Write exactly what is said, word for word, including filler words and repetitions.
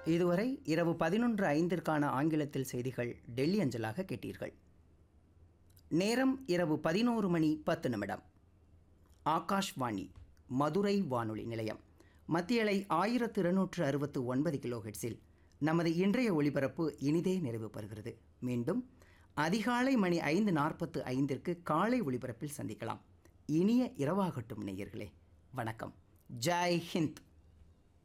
இதுவரை இரவு பதினொன்று ஐந்திற்கான ஆங்கிலத்தில் செய்திகள் டெல்லி அஞ்சலாக கேட்டீர்கள். நேரம் இரவு பதினோரு மணி பத்து நிமிடம். ஆகாஷ்வாணி மதுரை வானொலி நிலையம். மத்தியலை ஆயிரத்து இருநூற்று அறுபத்து ஒன்பது கிலோ ஹெட்ஸில் நமது இன்றைய ஒளிபரப்பு இனிதே நிறைவு பெறுகிறது. மீண்டும் அதிகாலை மணி ஐந்து நாற்பத்து ஐந்திற்கு காலை ஒளிபரப்பில் சந்திக்கலாம். இனிய இரவாகட்டும் நேயர்களே. வணக்கம். ஜெய் ஹிந்த்.